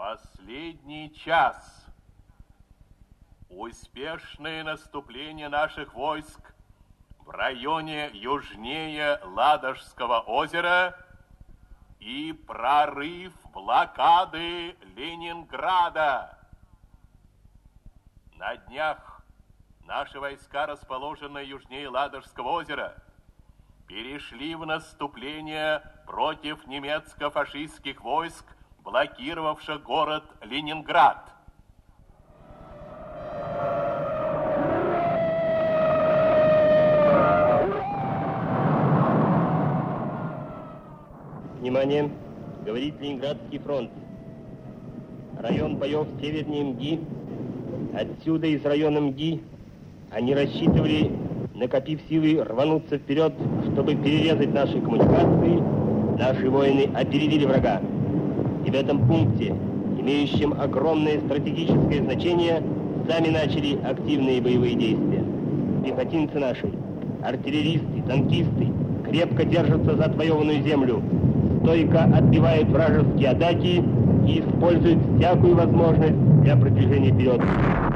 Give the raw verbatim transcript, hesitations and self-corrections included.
Последний час. Успешное наступление наших войск в районе южнее Ладожского озера и прорыв блокады Ленинграда. На днях наши войска, расположенные южнее Ладожского озера, перешли в наступление против немецко-фашистских войск, блокировавших город Ленинград. Внимание! Говорит Ленинградский фронт. Район боев севернее МГИ. Отсюда, из района МГИ, они рассчитывали, накопив силы, рвануться вперед, чтобы перерезать наши коммуникации. Наши воины опередили врага. И в этом пункте, имеющем огромное стратегическое значение, сами начали активные боевые действия. Пехотинцы наши, артиллеристы, танкисты крепко держатся за отвоеванную землю, стойко отбивают вражеские атаки и используют всякую возможность для продвижения вперед.